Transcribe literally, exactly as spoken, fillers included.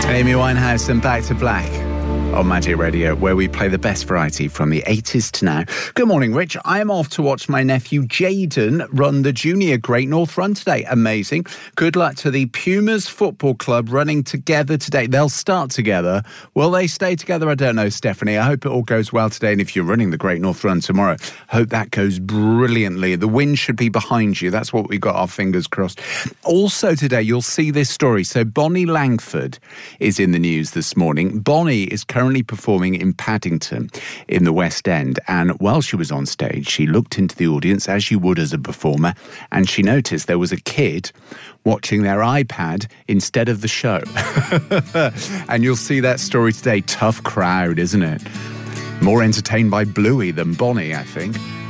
Amy Winehouse and Back to Black on Magic Radio, where we play the best variety from the eighties to now. Good morning, Rich. I am off to watch my nephew Jaden run the Junior Great North Run today. Amazing. Good luck to the Pumas Football Club running together today. They'll start together. Will they stay together? I don't know, Stephanie. I hope it all goes well today. And if you're running the Great North Run tomorrow, hope that goes brilliantly. The wind should be behind you. That's what we've got our fingers crossed. Also today, you'll see this story. So Bonnie Langford is in the news this morning. Bonnie is currently performing in Paddington in the West End, and while she was on stage, she looked into the audience as you would as a performer, and she noticed there was a kid watching their iPad instead of the show. And you'll see that story today. Tough crowd, isn't it? More entertained by Bluey than Bonnie, I think.